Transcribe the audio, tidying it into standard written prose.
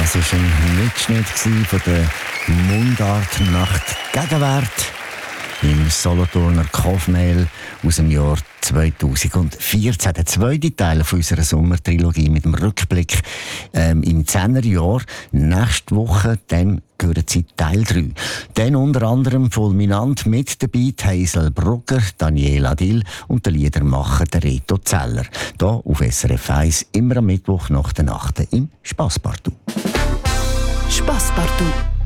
Das war ein Mitschnitt von der Mundart-Nacht Gegenwart im Solothurner Kaufmehl aus dem Jahr 2014. Der zweite Teil von unserer Sommertrilogie mit dem Rückblick im 10er Jahr. Nächste Woche dann gehören sie Teil 3. Dann unter anderem fulminant mit dabei Hazel Brugger, Daniela Dill und der Liedermacher der Reto Zeller. Hier auf SRF 1, immer am Mittwoch nach der Nacht im Spasspartout. Spasspartout.